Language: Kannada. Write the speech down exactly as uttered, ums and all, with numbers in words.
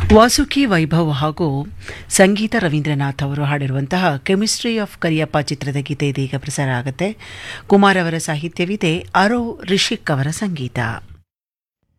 ವಾಸುಕಿ ವೈಭವ್ ಹಾಗೂ ಸಂಗೀತ ರವೀಂದ್ರನಾಥ್ ಅವರು ಹಾಡಿರುವಂತಹ ಕೆಮಿಸ್ಟ್ರಿ ಆಫ್ ಕರಿಯಪ್ಪ ಚಿತ್ರದ ಗೀತೆ ಇದೀಗ ಪ್ರಸಾರ ಆಗುತ್ತೆ. ಕುಮಾರ್ ಅವರ ಸಾಹಿತ್ಯವಿದೆ, ಅರೋ ರಿಷಿಕ್ ಅವರ ಸಂಗೀತ.